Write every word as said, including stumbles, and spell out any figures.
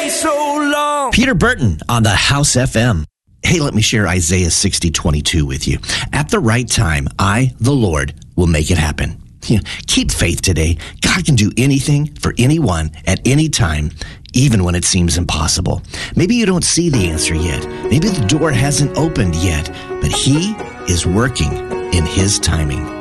stay so long. Peter Burton on the House F M. Hey, let me share Isaiah sixty twenty-two with you. At the right time, I, the Lord, will make it happen. You know, keep faith today. God can do anything for anyone at any time, even when it seems impossible. Maybe you don't see the answer yet. Maybe the door hasn't opened yet, but He is working in His timing.